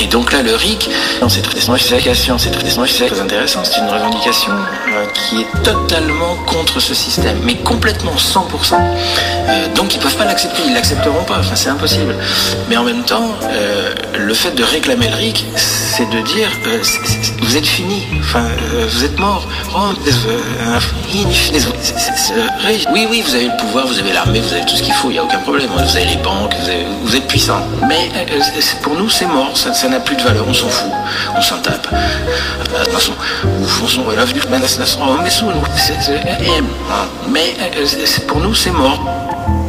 Et donc là, le RIC, c'est très intéressant, c'est une revendication qui est totalement contre ce système, mais complètement 100%. Donc ils peuvent pas l'accepter, ils l'accepteront pas, enfin c'est impossible. Mais en même temps, le fait de réclamer le RIC, c'est de dire vous êtes fini, enfin vous êtes mort. Oui, vous avez le pouvoir, vous avez l'armée, vous avez tout ce qu'il faut, il n'y a aucun problème. Vous avez les banques, vous êtes puissant. Mais pour nous, c'est mort, ça n'a plus de valeur, on s'en fout, on s'en tape. Mais pour nous, c'est mort.